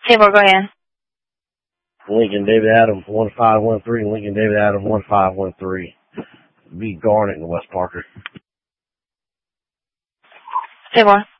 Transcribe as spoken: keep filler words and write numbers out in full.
Tibor, go ahead. Lincoln David Adams one five one three, Lincoln David Adams one five one three. B Garnet in West Parker. Tibor.